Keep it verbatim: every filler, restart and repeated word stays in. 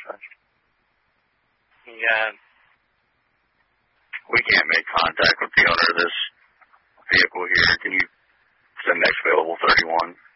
manifest. Yeah. We can't make contact with the owner of this vehicle here. Can you send next available thirty-one?